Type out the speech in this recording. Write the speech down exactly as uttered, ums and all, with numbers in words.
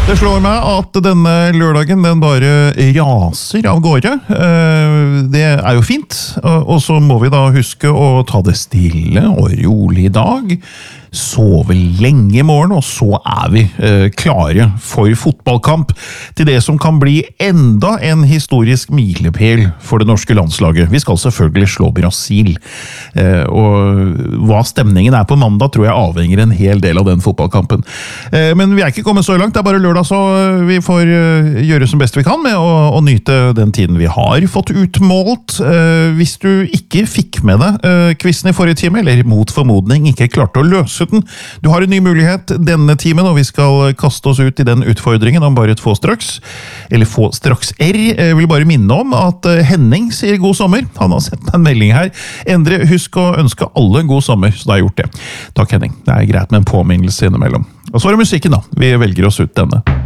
Det slår meg at denne lørdagen den bare raser av gårde. Det er jo fint, og så må vi da huske å ta det stille og rolig i dag. Sove lenge i morgen, og så er vi eh, klare for fotballkamp til det som kan bli enda en historisk milepæl for det norske landslaget. Vi skal selvfølgelig slå Brasil, eh, og hva stemningen er på mandag tror jeg avhenger en hel del av den fotballkampen. Eh, men vi er ikke kommet så langt, det er bare lørdag, så vi får eh, gjøre som best vi kan med å, å nyte den tiden vi har fått utmålt. Eh, hvis du ikke fikk med deg eh, quizen i forrige time, eller mot formodning ikke klarte å løse den. Du har en ny mulighet denne timen, og vi skal kaste oss ut i den utfordringen om bare et få straks. Eller få straks R. Jeg vil bare minne om at Henning sier god sommer. Han har sett en melding her. Endre, husk å ønske alle god sommer, så da har jeg gjort det. Takk Henning. Det er greit med en påminnelse innimellom. Og så er det musikken da. Vi velger oss ut denne.